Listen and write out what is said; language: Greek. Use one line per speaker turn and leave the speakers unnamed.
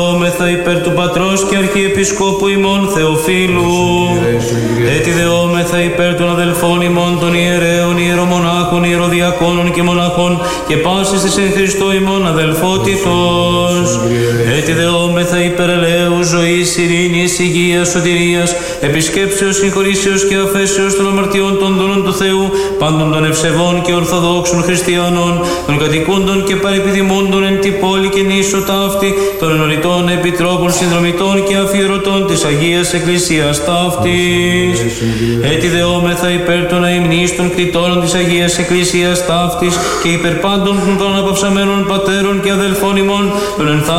Δεόμεθα υπέρ του Πατρός και Αρχιεπισκόπου ημών Θεοφύλου. Έτσι δεόμεθα υπέρ των αδελφών ημών των ιερέων, ιερομονάχων, ιεροδιακόνων και μοναχών και πάσης της εν Χριστώ ημών αδελφότητος. Έτσι δεόμεθα υπέρ ελέους, ζωής, ειρήνης, υγείας, σωτηρίας, επισκέψεως, συγχωρήσεως και αφέσεως των αμαρτιών των δούλων του Θεού, πάντων των ευσεβών και ορθοδόξων χριστιανών, των κατοικούντων και παρεπιδημούντων εν τη πόλη και νήσο ταύτη, των ενωριτών επιτρόπων, συνδρομητών και αφιερωτών της Αγίας Εκκλησίας ταύτης. Έτσι δεόμεθα υπέρ των αημνίστων κτητόρων της Αγίας Εκκλησίας ταύτης και υπέρ πάντων των αναπαυσαμένων πατέρων και αδελφών ημών, των